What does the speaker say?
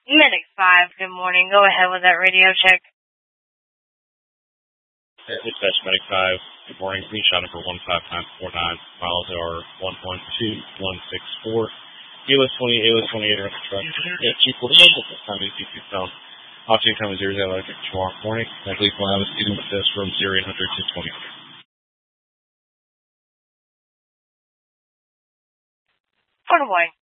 Medic 5, good morning. Go ahead with that radio check. Dispatch Medic 5, good morning. Green shot number 15949. Miles are 1.2164. ALS 28 around the truck. Yeah, Chief, what is the time is you found? Option time is 00 tomorrow morning. I believe we'll have a student with this from 0800 to 2000. Put away.